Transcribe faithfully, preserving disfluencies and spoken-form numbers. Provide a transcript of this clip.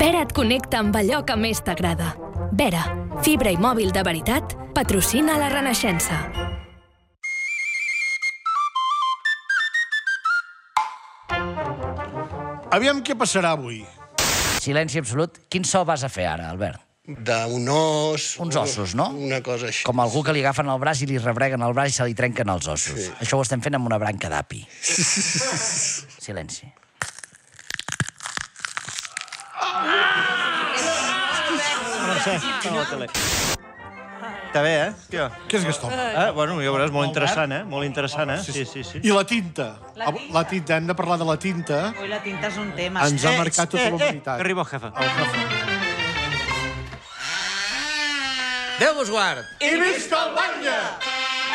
Vera et connecta amb allò que més t'agrada. Vera, fibra i mòbil de veritat, patrocina la Renaixença. Aviam què passarà avui. Silenci absolut. Quin so vas a fer ara, Albert? D'un os... Uns ossos, no? Una cosa així. Com algú que li agafen el braç i li rebreguen el braç i se li trenquen els ossos. Sí. Això ho estem fent amb una branca d'api. Silenci. Està bé, eh? Què? Què és aquesta? Eh? Bueno, ja veuràs, molt interessant, eh? Molt interessant, eh? Sí, sí, sí. I la tinta? La tinta, hem de parlar de la tinta. Ui, la tinta és un tema. Ens ha marcat tota la humanitat. Arriba el jefe. El jefe. Déu vos guard! I visca el batlle!